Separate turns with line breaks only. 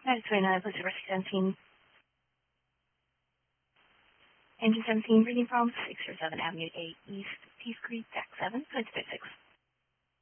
United 29, please reverse 17. Engine 17, reading from 607 Avenue A East, Peace Creek, Deck 7, good to